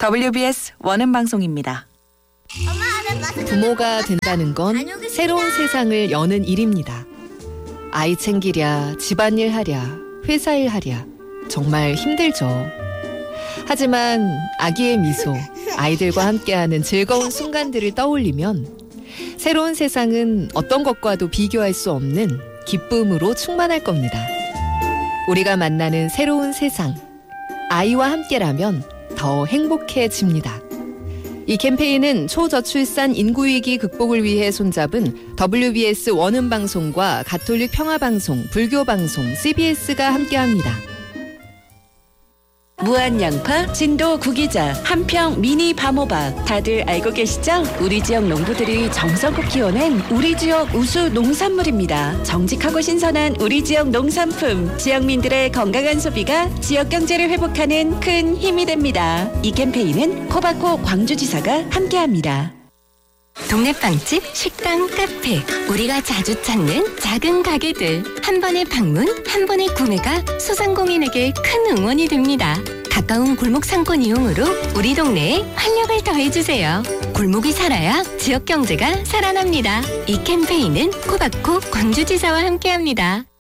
WBS 원음방송입니다. 부모가 된다는 건 새로운 세상을 여는 일입니다. 아이 챙기랴, 집안일 하랴, 회사일 하랴, 정말 힘들죠. 하지만 아기의 미소, 아이들과 함께하는 즐거운 순간들을 떠올리면 새로운 세상은 어떤 것과도 비교할 수 없는 기쁨으로 충만할 겁니다. 우리가 만나는 새로운 세상, 아이와 함께라면 더 행복해집니다. 이 캠페인은 초저출산 인구위기 극복을 위해 손잡은 WBS 원음방송과 가톨릭 평화방송, 불교방송, CBS가 함께합니다. 무한양파, 진도 구기자, 한평 미니 밤호박 다들 알고 계시죠? 우리 지역 농부들이 정성껏 키워낸 우리 지역 우수 농산물입니다. 정직하고 신선한 우리 지역 농산품, 지역민들의 건강한 소비가 지역 경제를 회복하는 큰 힘이 됩니다. 이 캠페인은 코바코 광주지사가 함께합니다. 동네 빵집, 식당, 카페, 우리가 자주 찾는 작은 가게들. 한 번의 방문, 한 번의 구매가 소상공인에게 큰 응원이 됩니다. 가까운 골목 상권 이용으로 우리 동네에 활력을 더해주세요. 골목이 살아야 지역 경제가 살아납니다. 이 캠페인은 코바코 광주지사와 함께합니다.